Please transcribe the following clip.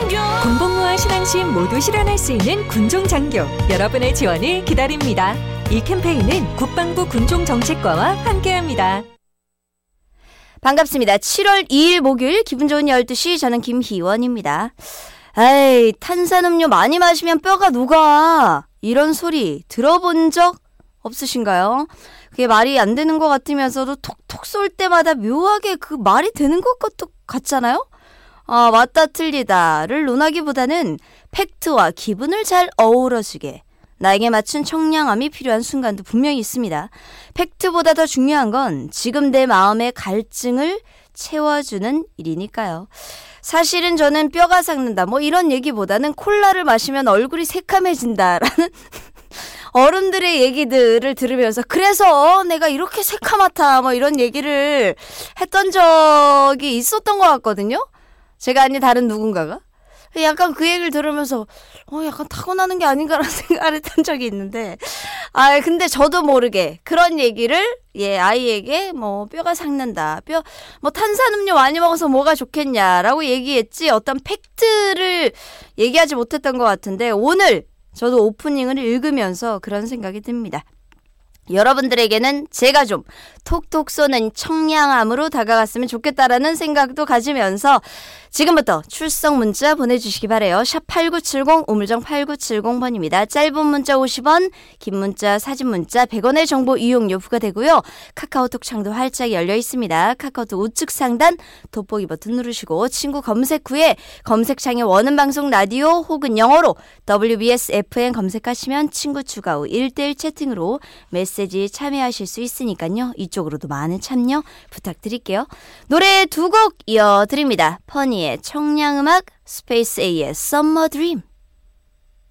군복무와 신앙심 모두 실현할 수 있는 군종장교, 여러분의 지원을 기다립니다. 이 캠페인은 국방부 군종정책과와 함께합니다. 반갑습니다. 7월 2일 목요일 기분 좋은 12시, 저는 김희원입니다. 에이, 탄산음료 많이 마시면 뼈가 녹아, 이런 소리 들어본 적 없으신가요? 그게 말이 안 되는 것 같으면서도 톡톡 쏠 때마다 묘하게 그 말이 되는 것 같잖아요? 맞다 틀리다를 논하기보다는 팩트와 기분을 잘 어우러지게 나에게 맞춘 청량함이 필요한 순간도 분명히 있습니다. 팩트보다 더 중요한 건 지금 내 마음의 갈증을 채워주는 일이니까요. 사실은 저는 뼈가 삭는다 뭐 이런 얘기보다는 콜라를 마시면 얼굴이 새카매진다라는 어른들의 얘기들을 들으면서 그래서 내가 이렇게 새카맣다 뭐 이런 얘기를 했던 적이 있었던 것 같거든요. 제가 아닌 다른 누군가가. 약간 그 얘기를 들으면서 약간 타고나는 게 아닌가라는 생각을 했던 적이 있는데, 근데 저도 모르게 그런 얘기를 아이에게 뭐 뼈가 삭는다, 뭐 탄산음료 많이 먹어서 뭐가 좋겠냐라고 얘기했지 어떤 팩트를 얘기하지 못했던 것 같은데, 오늘 저도 오프닝을 읽으면서 그런 생각이 듭니다. 여러분들에게는 제가 좀 톡톡 쏘는 청량함으로 다가갔으면 좋겠다라는 생각도 가지면서 지금부터 출석 문자 보내주시기 바래요. 샵8970 우물정 8970번입니다. 짧은 문자 50원, 긴 문자 사진 문자 100원의 정보 이용료 부과되고요. 카카오톡 창도 활짝 열려 있습니다. 카카오톡 우측 상단 돋보기 버튼 누르시고 친구 검색 후에 검색창에 원음 방송 라디오 혹은 영어로 WBS FM 검색하시면 친구 추가 후 1대1 채팅으로 메시지 참여하실 수 있으니까요. 이쪽으로도 많은 참여 부탁드릴게요. 노래 두 곡 이어드립니다. 퍼니의 청량음악, 스페이스 A의 Summer Dream.